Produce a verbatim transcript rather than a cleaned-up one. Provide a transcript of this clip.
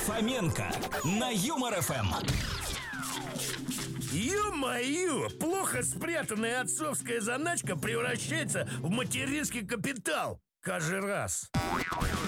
Фоменко на Юмор ФМ. Ё-моё, плохо спрятанная отцовская заначка превращается в материнский капитал каждый раз.